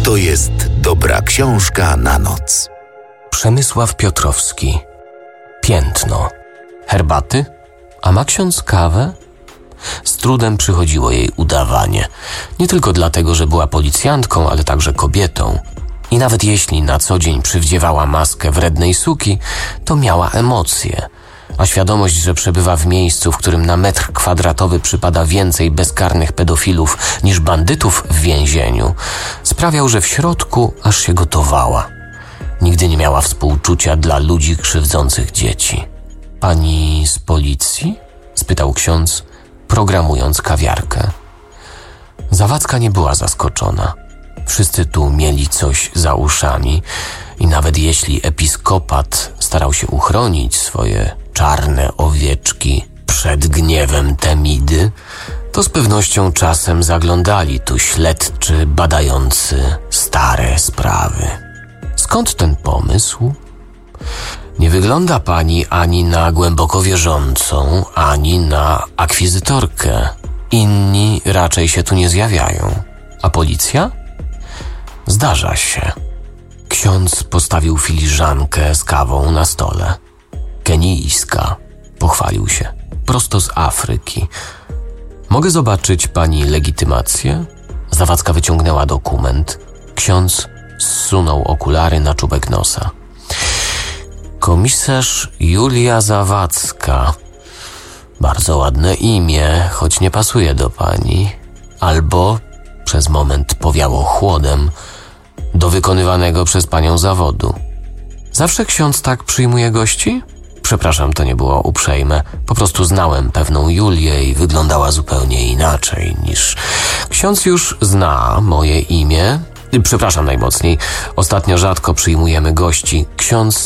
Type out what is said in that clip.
To jest dobra książka na noc. Przemysław Piotrowski. Piętno. Herbaty? A ma ksiądz kawę? Z trudem przychodziło jej udawanie. Nie tylko dlatego, że była policjantką, ale także kobietą. I nawet jeśli na co dzień przywdziewała maskę wrednej suki, to miała emocje. A świadomość, że przebywa w miejscu, w którym na metr kwadratowy przypada więcej bezkarnych pedofilów niż bandytów w więzieniu, sprawiał, że w środku aż się gotowała. Nigdy nie miała współczucia dla ludzi krzywdzących dzieci. Pani z policji? Spytał ksiądz, programując kawiarkę. Zawadzka nie była zaskoczona. Wszyscy tu mieli coś za uszami i nawet jeśli episkopat starał się uchronić swoje czarne owieczki przed gniewem Temidy, to z pewnością czasem zaglądali tu śledczy badający stare sprawy. Skąd ten pomysł? Nie wygląda pani ani na głęboko wierzącą, ani na akwizytorkę. Inni raczej się tu nie zjawiają. A policja? Zdarza się. Ksiądz postawił filiżankę z kawą na stole. Kenijska, pochwalił się. Prosto z Afryki. Mogę zobaczyć pani legitymację? Zawadzka wyciągnęła dokument. Ksiądz zsunął okulary na czubek nosa. Komisarz Julia Zawadzka. Bardzo ładne imię, choć nie pasuje do pani. Albo, przez moment powiało chłodem, do wykonywanego przez panią zawodu. Zawsze ksiądz tak przyjmuje gości? Przepraszam, to nie było uprzejme. Po prostu znałem pewną Julię i wyglądała zupełnie inaczej niż... Ksiądz już zna moje imię. Przepraszam najmocniej. Ostatnio rzadko przyjmujemy gości. Ksiądz